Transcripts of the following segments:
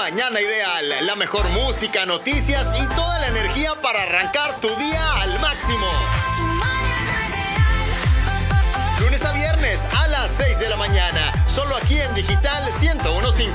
Mañana Ideal, la mejor música, noticias y toda la energía para arrancar tu día al máximo. Lunes a viernes a las 6 de la mañana, solo aquí en Digital 101.5.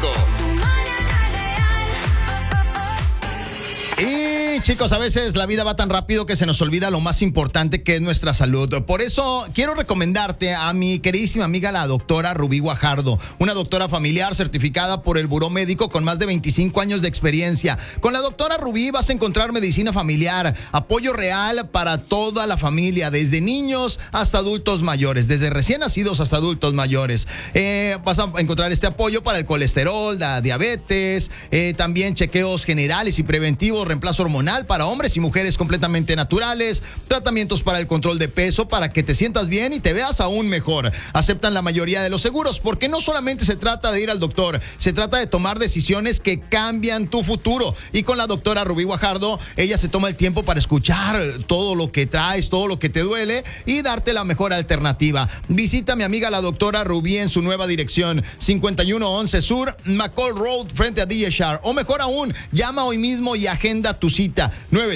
Y chicos, a veces la vida va tan rápido que se nos olvida lo más importante, que es nuestra salud. Por eso quiero recomendarte a mi queridísima amiga, la doctora Rubí Guajardo, una doctora familiar certificada por el Buró Médico con más de 25 años de experiencia. Con la doctora Rubí vas a encontrar medicina familiar, apoyo real para toda la familia, desde niños hasta adultos mayores, desde recién nacidos hasta adultos mayores. Vas a encontrar este apoyo para el colesterol, la diabetes, también chequeos generales y preventivos, reemplazo hormonal para hombres y mujeres completamente naturales, tratamientos para el control de peso para que te sientas bien y te veas aún mejor. Aceptan la mayoría de los seguros, porque no solamente se trata de ir al doctor, se trata de tomar decisiones que cambian tu futuro. Y con la doctora Rubí Guajardo, ella se toma el tiempo para escuchar todo lo que traes, todo lo que te duele y darte la mejor alternativa. Visita a mi amiga la doctora Rubí en su nueva dirección, 5111 Sur, McCall Road, frente a DSR. O mejor aún, llama hoy mismo y agenda tu cita,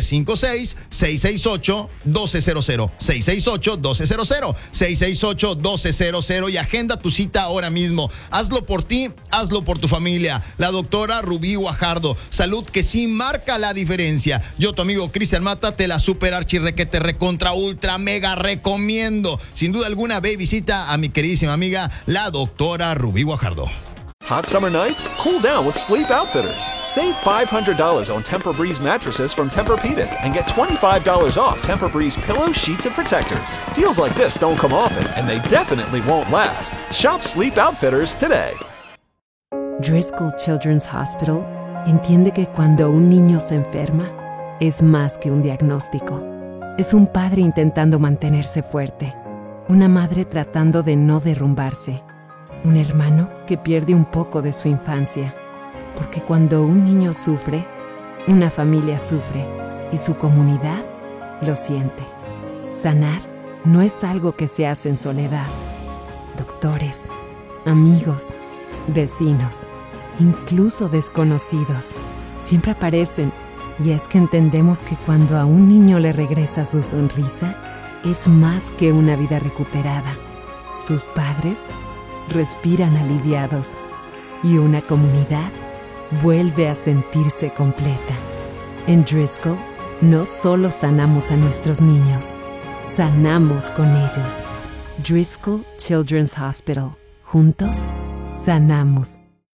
956-668-1200, 668-1200, 668-1200, y agenda tu cita ahora mismo. Hazlo por ti, hazlo por tu familia. La doctora Rubí Guajardo, salud que sí marca la diferencia. Yo, tu amigo Cristian Mata, te la super archirrequete recontra ultra mega recomiendo. Sin duda alguna, ve y visita a mi queridísima amiga, la doctora Rubí Guajardo. Hot summer nights? Cool down with Sleep Outfitters. Save $500 on Tempur-Breeze mattresses from Tempur-Pedic and get $25 off Tempur-Breeze pillows, sheets, and protectors. Deals like this don't come often, and they definitely won't last. Shop Sleep Outfitters today. Driscoll Children's Hospital entiende que cuando un niño se enferma, es más que un diagnóstico. Es un padre intentando mantenerse fuerte, una madre tratando de no derrumbarse, un hermano que pierde un poco de su infancia, porque cuando un niño sufre, una familia sufre y su comunidad lo siente. Sanar no es algo que se hace en soledad. Doctores, amigos, vecinos, incluso desconocidos, siempre aparecen, y es que entendemos que cuando a un niño le regresa su sonrisa, es más que una vida recuperada. Sus padres respiran aliviados y una comunidad vuelve a sentirse completa. En Driscoll no solo sanamos a nuestros niños, sanamos con ellos. Driscoll Children's Hospital. Juntos, sanamos.